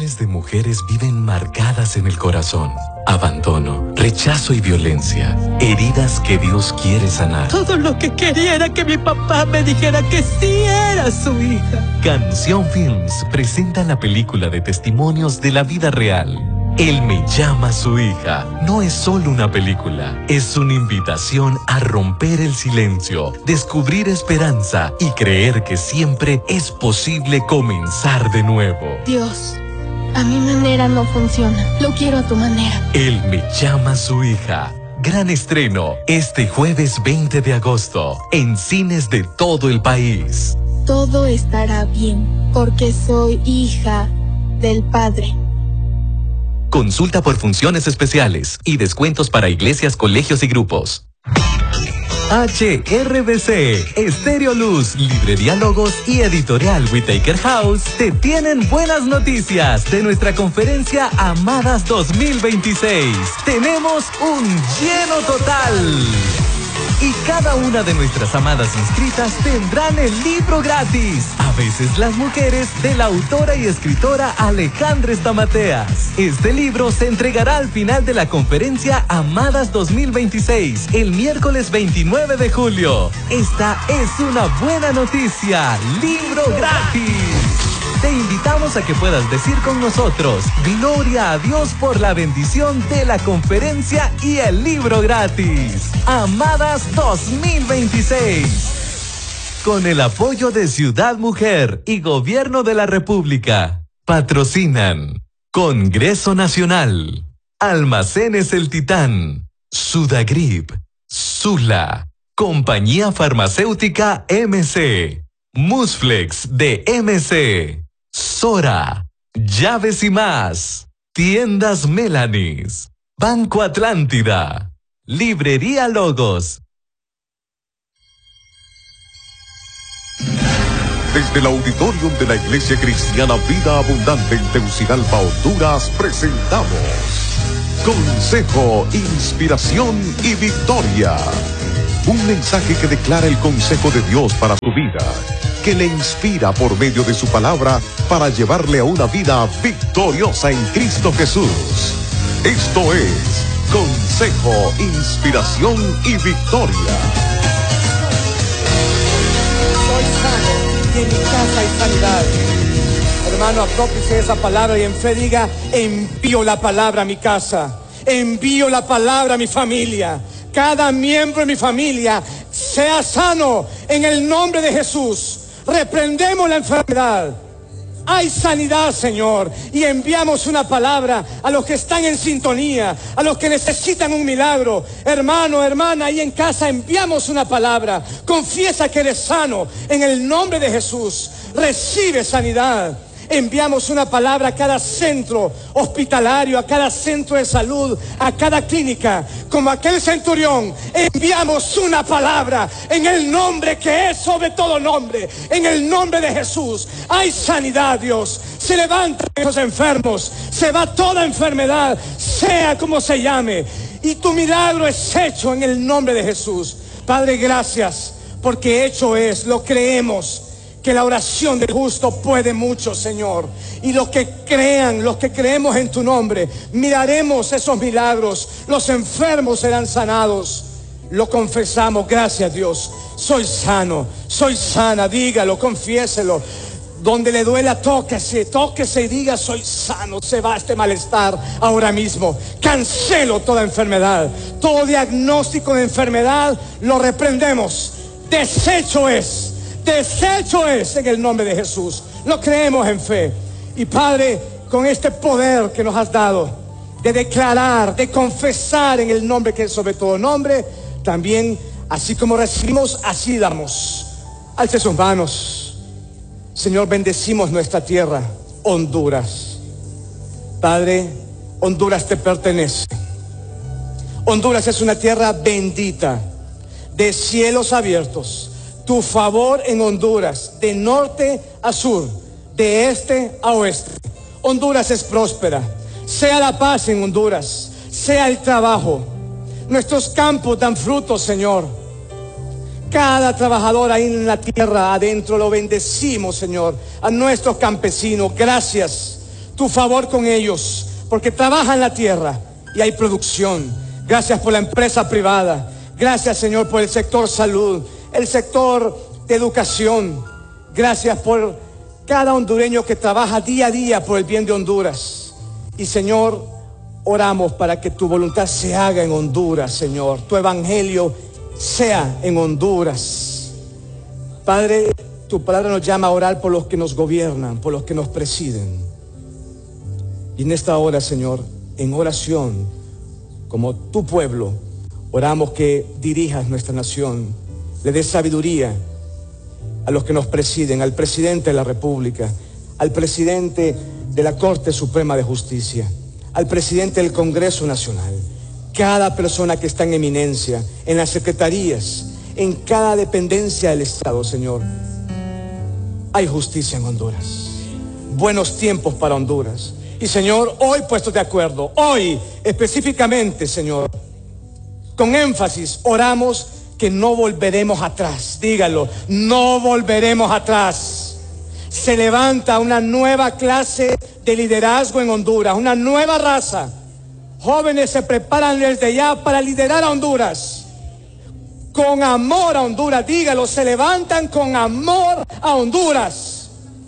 Miles de mujeres viven marcadas en el corazón. Abandono, rechazo y violencia. Heridas que Dios quiere sanar. Todo lo que quería era que mi papá me dijera que sí era su hija. Canción Films presenta la película de testimonios de la vida real. Él me llama su hija. No es solo una película, es una invitación a romper el silencio, descubrir esperanza y creer que siempre es posible comenzar de nuevo. Dios, a mi manera no funciona. Lo quiero a tu manera. Él me llama su hija. Gran estreno este jueves 20 de agosto en cines de todo el país. Todo estará bien porque soy hija del Padre. Consulta por funciones especiales y descuentos para iglesias, colegios y grupos. HRBC, Estéreo Luz, Librería Logos y Editorial Whittaker House te tienen buenas noticias de nuestra conferencia Amadas 2026. Tenemos un lleno total. Y cada una de nuestras amadas inscritas tendrán el libro gratis. A veces las mujeres de la autora y escritora Alejandra Stamateas. Este libro se entregará al final de la conferencia Amadas 2026, el miércoles 29 de julio. Esta es una buena noticia. ¡Libro gratis! Te invitamos a que puedas decir con nosotros, gloria a Dios por la bendición de la conferencia y el libro gratis. Amadas 2026. Con el apoyo de Ciudad Mujer y Gobierno de la República. Patrocinan Congreso Nacional, Almacenes El Titán, Sudagrip, Sula, Compañía Farmacéutica MC, Musflex de MC, Sora, Llaves y Más, Tiendas Melanis, Banco Atlántida, Librería Logos. Desde el auditorium de la Iglesia Cristiana Vida Abundante en Tegucigalpa, Honduras, presentamos Consejo, Inspiración y Victoria. Un mensaje que declara el consejo de Dios para su vida, que le inspira por medio de su palabra para llevarle a una vida victoriosa en Cristo Jesús. Esto es Consejo, Inspiración y Victoria. Soy sano y en mi casa hay sanidad. Hermano, aprópiese de esa palabra y en fe diga: envío la palabra a mi casa, envío la palabra a mi familia. Cada miembro de mi familia sea sano en el nombre de Jesús. Reprendemos la enfermedad. Hay sanidad, Señor, y enviamos una palabra a los que están en sintonía, a los que necesitan un milagro. Hermano, hermana, ahí en casa enviamos una palabra. Confiesa que eres sano en el nombre de Jesús. Recibe sanidad. Enviamos una palabra a cada centro hospitalario, a cada centro de salud, a cada clínica. Como aquel centurión, enviamos una palabra en el nombre que es sobre todo nombre, en el nombre de Jesús. Hay sanidad, Dios. Se levantan esos enfermos, se va toda enfermedad, sea como se llame. Y tu milagro es hecho en el nombre de Jesús. Padre, gracias, porque hecho es, lo creemos. Que la oración del justo puede mucho, Señor. Y los que crean, los que creemos en tu nombre, miraremos esos milagros. Los enfermos serán sanados. Lo confesamos. Gracias, Dios. Soy sano, soy sana. Dígalo, confiéselo. Donde le duela, tóquese y diga: soy sano. Se va este malestar ahora mismo. Cancelo toda enfermedad. Todo diagnóstico de enfermedad lo reprendemos. Deshecho es en el nombre de Jesús. Lo creemos en fe. Y Padre, con este poder que nos has dado de declarar, de confesar en el nombre que es sobre todo nombre, también así como recibimos, así damos. Alce sus manos. Señor, bendecimos nuestra tierra, Honduras. Padre, Honduras te pertenece. Honduras es una tierra bendita, de cielos abiertos. Tu favor en Honduras, de norte a sur, de este a oeste. Honduras es próspera. Sea la paz en Honduras, sea el trabajo. Nuestros campos dan frutos, Señor. Cada trabajador ahí en la tierra adentro lo bendecimos, Señor. A nuestros campesinos, gracias. tu favor con ellos, porque trabajan la tierra y hay producción. Gracias por la empresa privada. Gracias, Señor, por el sector salud, el sector de educación. Gracias por cada hondureño que trabaja día a día por el bien de Honduras. Y, Señor, oramos para que tu voluntad se haga en Honduras, Señor. Tu evangelio sea en Honduras. Padre, tu palabra nos llama a orar por los que nos gobiernan, por los que nos presiden. Y en esta hora, Señor, en oración, como tu pueblo, oramos que dirijas nuestra nación, le des sabiduría a los que nos presiden, al presidente de la República, al presidente de la Corte Suprema de Justicia, al presidente del Congreso Nacional, cada persona que está en eminencia, en las secretarías, en cada dependencia del Estado, Señor. Hay justicia en Honduras, buenos tiempos para Honduras. Y, Señor, hoy puestos de acuerdo, hoy específicamente, Señor, con énfasis, oramos que no volveremos atrás. Dígalo, no volveremos atrás. Se levanta una nueva clase de liderazgo en Honduras, una nueva raza. Jóvenes se preparan desde ya para liderar a Honduras. Con amor a Honduras, dígalo, se levantan con amor a Honduras.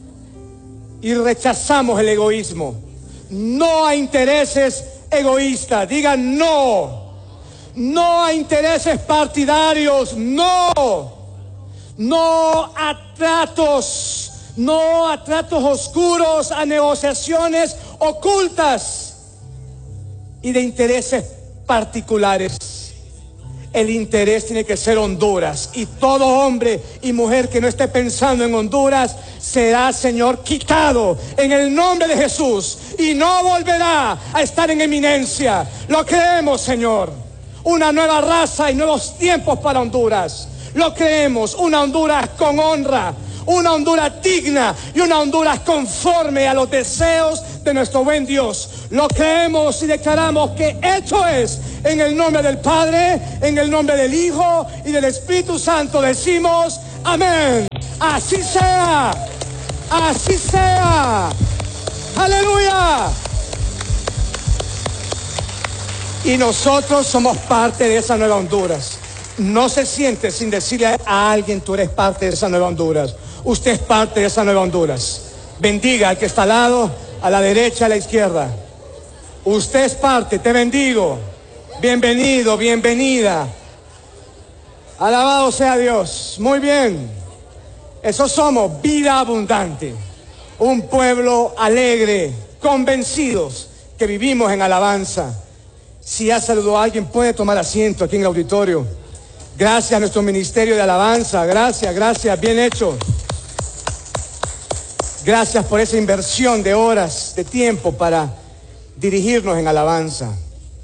Y rechazamos el egoísmo. No a intereses egoístas, digan no. No a intereses partidarios, no. No a tratos oscuros, a negociaciones ocultas y de intereses particulares. El interés tiene que ser Honduras, y todo hombre y mujer que no esté pensando en Honduras será, Señor, quitado en el nombre de Jesús y no volverá a estar en eminencia. Lo creemos, Señor, una nueva raza y nuevos tiempos para Honduras. Lo creemos, una Honduras con honra, una Honduras digna y una Honduras conforme a los deseos de nuestro buen Dios. Lo creemos y declaramos que hecho es. En el nombre del Padre, en el nombre del Hijo y del Espíritu Santo decimos amén. Así sea, así sea. Aleluya. Y nosotros somos parte de esa nueva Honduras. No se siente sin decirle a alguien: tú eres parte de esa nueva Honduras. Usted es parte de esa nueva Honduras. Bendiga al que está al lado, a la derecha, a la izquierda. Usted es parte, te bendigo. Bienvenido, bienvenida. Alabado sea Dios. Muy bien. Eso somos, Vida Abundante. Un pueblo alegre, convencidos que vivimos en alabanza. Si ha saludado a alguien, puede tomar asiento aquí en el auditorio. Gracias a nuestro ministerio de alabanza. Gracias, gracias, bien hecho. Gracias por esa inversión de horas, de tiempo para dirigirnos en alabanza.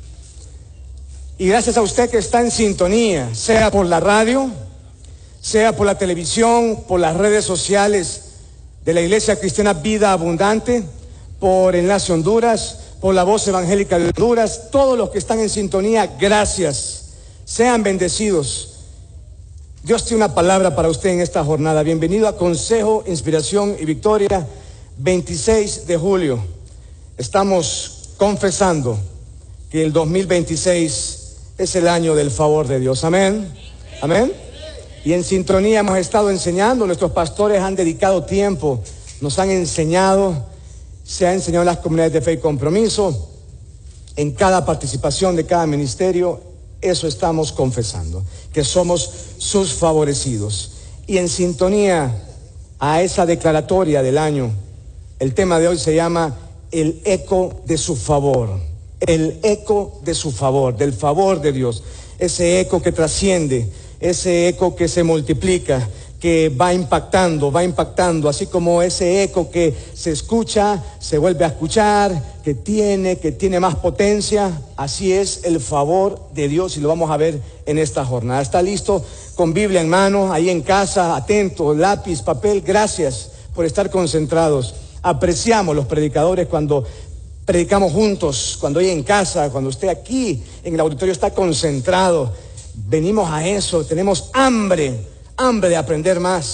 Y gracias a usted que está en sintonía, sea por la radio, sea por la televisión, por las redes sociales de la Iglesia Cristiana Vida Abundante, por Enlace Honduras, por la Voz Evangélica de Honduras. Todos los que están en sintonía, gracias. Sean bendecidos. Dios tiene una palabra para usted en esta jornada. Bienvenido a Consejo, Inspiración y Victoria, 26 de julio. Estamos confesando que el 2026 es el año del favor de Dios. Amén. Amén. Y en sintonía hemos estado enseñando. Nuestros pastores han dedicado tiempo, nos han enseñado. Se ha enseñado en las comunidades de fe y compromiso, en cada participación de cada ministerio. Eso estamos confesando, que somos sus favorecidos. Y en sintonía a esa declaratoria del año, el tema de hoy se llama el eco de su favor. El eco de su favor, del favor de Dios. Ese eco que trasciende, ese eco que se multiplica, que va impactando, así como ese eco que se escucha, se vuelve a escuchar, que tiene más potencia. Así es el favor de Dios, y lo vamos a ver en esta jornada. ¿Está listo? Con Biblia en mano, ahí en casa, atento, lápiz, papel. Gracias por estar concentrados. Apreciamos los predicadores cuando predicamos juntos, cuando hay en casa, cuando usted aquí en el auditorio está concentrado. Venimos a eso, tenemos hambre de aprender más.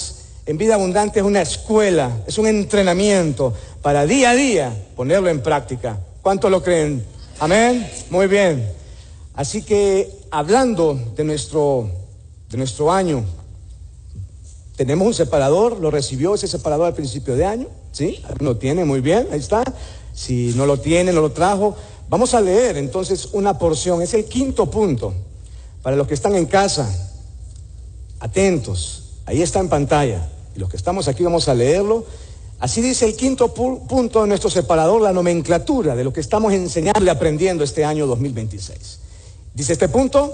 en Vida Abundante es una escuela, es un entrenamiento para día a día ponerlo en práctica. ¿Cuántos lo creen? Amén. Muy bien. Así que hablando de nuestro año, tenemos un separador. ¿Lo recibió ese separador al principio de año? ¿Sí? ¿Lo tiene? Muy bien, ahí está. Si no lo tiene, no lo trajo. Vamos a leer entonces una porción. Es el 5º punto. Para los que están en casa, atentos. Ahí está en pantalla. Y los que estamos aquí vamos a leerlo. Así dice el 5º punto de nuestro separador, la nomenclatura de lo que estamos enseñando y aprendiendo este año 2026. Dice este punto: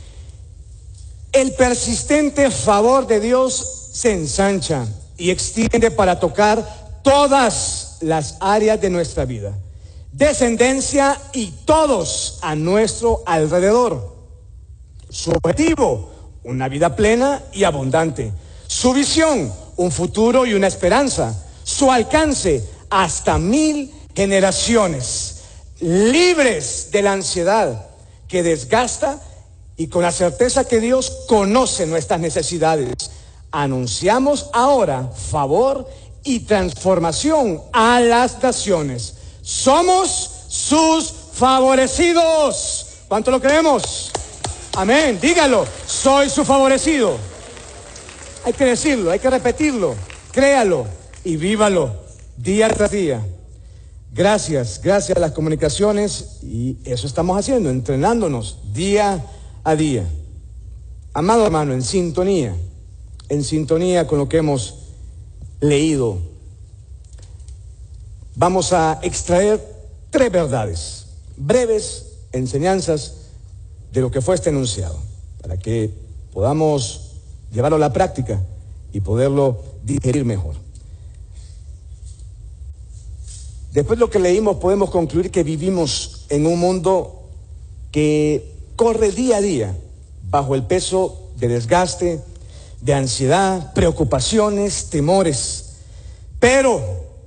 el persistente favor de Dios se ensancha y extiende para tocar todas las áreas de nuestra vida, descendencia y todos a nuestro alrededor. Su objetivo: una vida plena y abundante. Su visión: un futuro y una esperanza. Su alcance: hasta 1000 generaciones, libres de la ansiedad que desgasta y con la certeza que Dios conoce nuestras necesidades. Anunciamos ahora favor y transformación a las naciones. Somos sus favorecidos. ¿Cuánto lo creemos? Amén. Dígalo. Soy su favorecido. Hay que decirlo, hay que repetirlo. Créalo y vívalo día tras día. Gracias a las comunicaciones, y eso estamos haciendo, entrenándonos día a día. Amado hermano, en sintonía con lo que hemos leído, vamos a extraer 3 verdades, breves enseñanzas de lo que fue este enunciado, para que podamos llevarlo a la práctica y poderlo digerir mejor. Después de lo que leímos, podemos concluir que vivimos en un mundo que corre día a día bajo el peso de desgaste, de ansiedad, preocupaciones, temores. Pero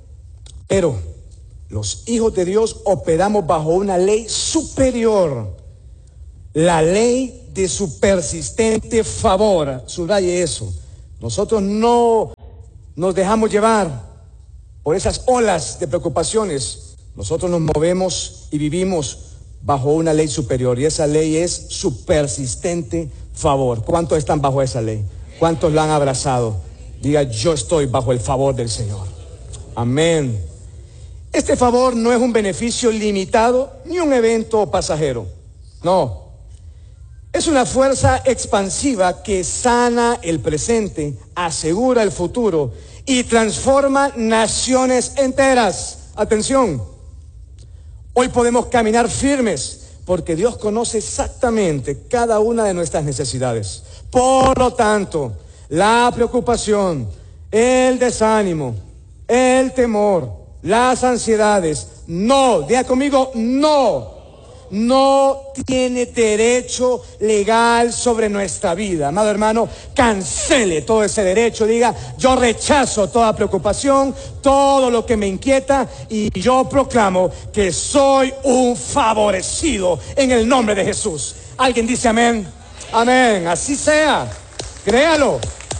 los hijos de Dios operamos bajo una ley superior, la ley de su persistente favor. Subraye eso. Nosotros no nos dejamos llevar por esas olas de preocupaciones. Nosotros nos movemos y vivimos bajo una ley superior, y esa ley es su persistente favor. ¿Cuántos están bajo esa ley? ¿Cuántos la han abrazado? Diga: yo estoy bajo el favor del Señor. Amén. Este favor no es un beneficio limitado ni un evento pasajero. No. Es una fuerza expansiva que sana el presente, asegura el futuro y transforma naciones enteras. Atención. Hoy podemos caminar firmes porque Dios conoce exactamente cada una de nuestras necesidades. Por lo tanto, la preocupación, el desánimo, el temor, las ansiedades, diga conmigo, no tiene derecho legal sobre nuestra vida. Amado hermano, cancele todo ese derecho. Diga: yo rechazo toda preocupación, todo lo que me inquieta, y yo proclamo que soy un favorecido en el nombre de Jesús. ¿Alguien dice amén? Amén. Así sea. Créalo.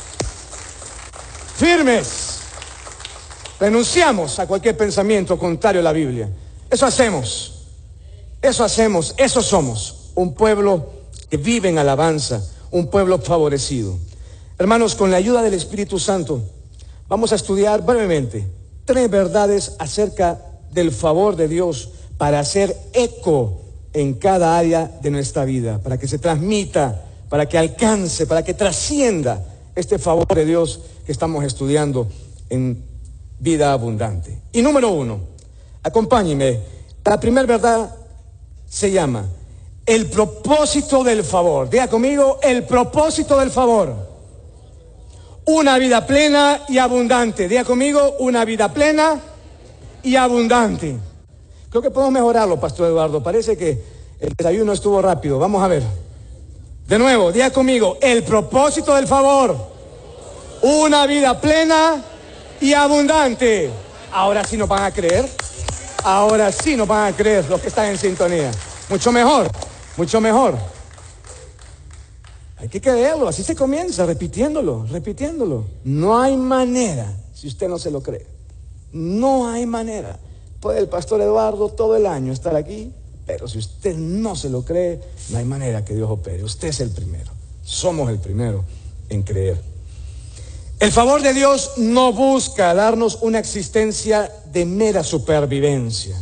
Firmes. Renunciamos a cualquier pensamiento contrario a la Biblia. Eso hacemos. Eso somos, un pueblo que vive en alabanza, un pueblo favorecido. Hermanos, con la ayuda del Espíritu Santo, vamos a estudiar brevemente 3 verdades acerca del favor de Dios para hacer eco en cada área de nuestra vida, para que se transmita, para que alcance, para que trascienda este favor de Dios que estamos estudiando en Vida Abundante. Y número 1, acompáñenme. La primera verdad se llama el propósito del favor. Diga conmigo: el propósito del favor. Una vida plena y abundante. Diga conmigo: una vida plena y abundante. Creo que podemos mejorarlo, Pastor Eduardo. Parece que el desayuno estuvo rápido. Vamos a ver. De nuevo, diga conmigo: el propósito del favor. Una vida plena y abundante. Ahora sí nos van a creer. Ahora sí nos van a creer los que están en sintonía. Mucho mejor, mucho mejor. Hay que creerlo, así se comienza, repitiéndolo. No hay manera, si usted no se lo cree. No hay manera. Puede el pastor Eduardo todo el año estar aquí, pero si usted no se lo cree, no hay manera que Dios opere. Usted es el primero. Somos el primero en creer. El favor de Dios no busca darnos una existencia de mera supervivencia.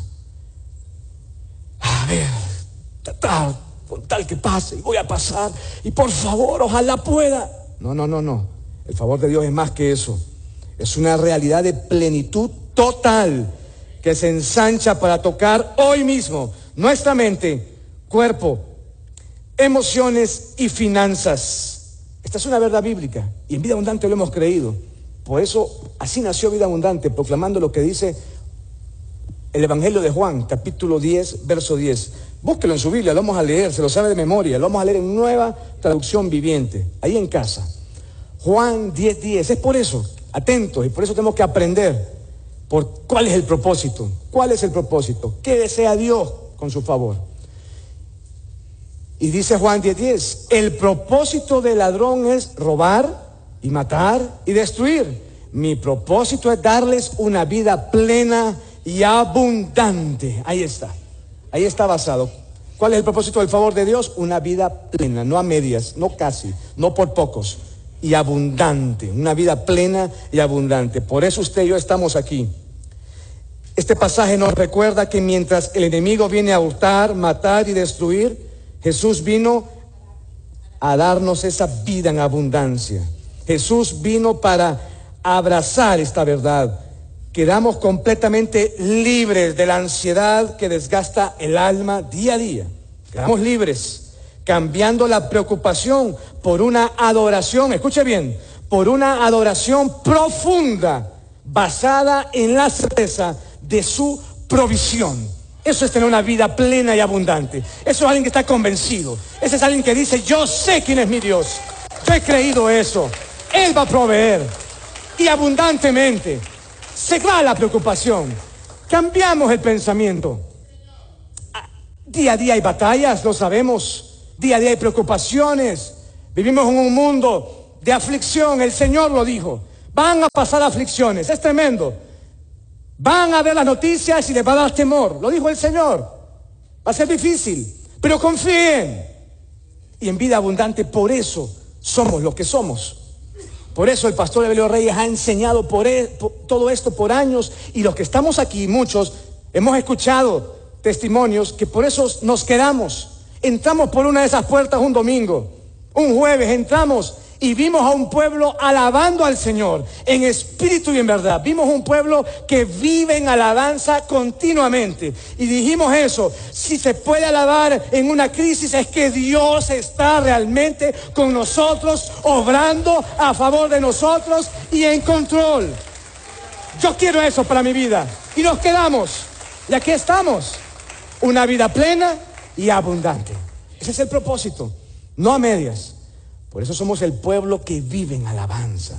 A ver, con tal que pase, y voy a pasar, y por favor, ojalá pueda. No. El favor de Dios es más que eso. Es una realidad de plenitud total que se ensancha para tocar hoy mismo nuestra mente, cuerpo, emociones y finanzas. Esta es una verdad bíblica y en Vida Abundante lo hemos creído. Por eso así nació Vida Abundante, proclamando lo que dice el Evangelio de Juan, capítulo 10, verso 10. Búsquelo en su Biblia, lo vamos a leer, se lo sabe de memoria, lo vamos a leer en Nueva Traducción Viviente, ahí en casa. Juan 10:10, es por eso, atentos, y por eso tenemos que aprender por cuál es el propósito. ¿Cuál es el propósito? ¿Qué desea Dios con su favor? Y dice Juan 10:10, el propósito del ladrón es robar y matar y destruir. Mi propósito es darles una vida plena y abundante. Ahí está basado. ¿Cuál es el propósito del favor de Dios? Una vida plena, no a medias, no casi, no por pocos, y abundante, una vida plena y abundante. Por eso usted y yo estamos aquí. Este pasaje nos recuerda que mientras el enemigo viene a hurtar, matar y destruir, Jesús vino a darnos esa vida en abundancia. Jesús vino para abrazar esta verdad. Quedamos completamente libres de la ansiedad que desgasta el alma día a día. Quedamos libres, cambiando la preocupación por una adoración, escuche bien, por una adoración profunda, basada en la certeza de su provisión. Eso es tener una vida plena y abundante. Eso es alguien que está convencido. Ese es alguien que dice, yo sé quién es mi Dios. Yo he creído eso. Él va a proveer. Y abundantemente. Se va la preocupación. Cambiamos el pensamiento. Día a día hay batallas, lo sabemos. Día a día hay preocupaciones. Vivimos en un mundo de aflicción. El Señor lo dijo. Van a pasar aflicciones. Es tremendo. Van a ver las noticias y les va a dar temor. Lo dijo el Señor. Va a ser difícil, pero confíen. Y en Vida Abundante, por eso somos lo que somos. Por eso el pastor Evelio Reyes ha enseñado por todo esto por años. Y los que estamos aquí, muchos, hemos escuchado testimonios que por eso nos quedamos. Entramos por una de esas puertas un domingo. Un jueves entramos y vimos a un pueblo alabando al Señor en espíritu y en verdad. Vimos un pueblo que vive en alabanza continuamente. Y dijimos eso, si se puede alabar en una crisis es que Dios está realmente con nosotros, obrando a favor de nosotros y en control. Yo quiero eso para mi vida. Y nos quedamos. Y aquí estamos. Una vida plena y abundante. Ese es el propósito, no a medias. Por eso somos el pueblo que vive en alabanza.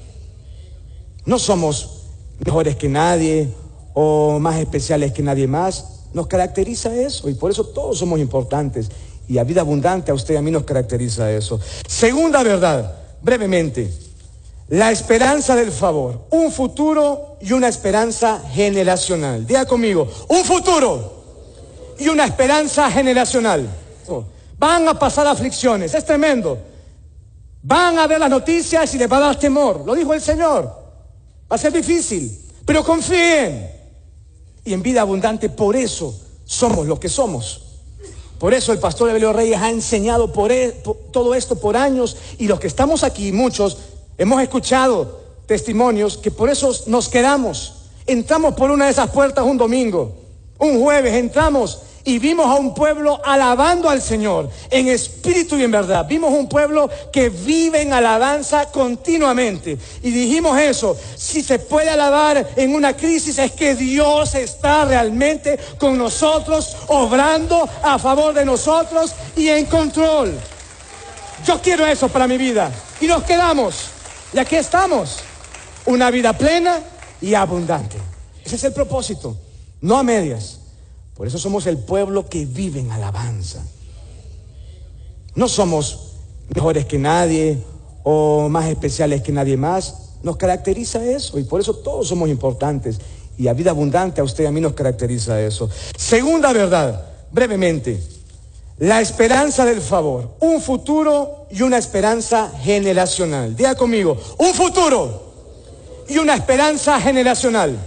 No somos mejores que nadie o más especiales que nadie más. Nos caracteriza eso y por eso todos somos importantes. Y a Vida Abundante, a usted y a mí nos caracteriza eso. Segunda verdad, brevemente. La esperanza del favor. Un futuro y una esperanza generacional. Diga conmigo, un futuro y una esperanza generacional. Van a pasar aflicciones, es tremendo. Van a ver las noticias y les va a dar temor. Lo dijo el Señor. Va a ser difícil, pero confíen. Y en Vida Abundante, por eso somos lo que somos. Por eso el pastor Evelio Reyes ha enseñado por todo esto por años. Y los que estamos aquí, muchos, hemos escuchado testimonios que por eso nos quedamos. Entramos por una de esas puertas un domingo. Un jueves entramos y vimos a un pueblo alabando al Señor en espíritu y en verdad. Vimos un pueblo que vive en alabanza continuamente. Y dijimos eso, si se puede alabar en una crisis es que Dios está realmente con nosotros, obrando a favor de nosotros y en control. Yo quiero eso para mi vida. Y nos quedamos. Y aquí estamos. Una vida plena y abundante. Ese es el propósito, no a medias. Por eso somos el pueblo que vive en alabanza. No somos mejores que nadie o más especiales que nadie más. Nos caracteriza eso y por eso todos somos importantes. Y a Vida Abundante, a usted y a mí nos caracteriza eso. Segunda verdad, brevemente, la esperanza del favor, un futuro y una esperanza generacional. Diga conmigo, un futuro y una esperanza generacional.